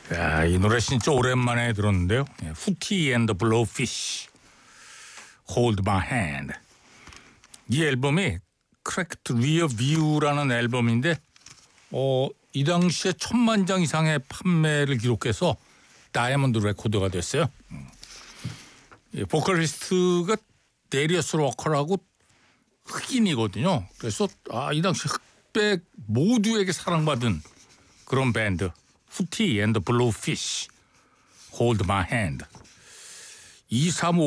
야, 이 노래 진짜 오랜만에 들었는데요. 후티 앤더 블로우피쉬, Hold My Hand. 이 앨범이 Cracked Rear View라는 앨범인데 이 당시에 1000만 장 이상의 판매를 기록해서 다이아몬드 레코드가 됐어요. 보컬리스트가 데리어스 워커라고 흑인이거든요. 그래서 이 당시 흑백 모두에게 사랑받은 그런 밴드 후티 앤더 블로우피쉬, Hold My Hand. 235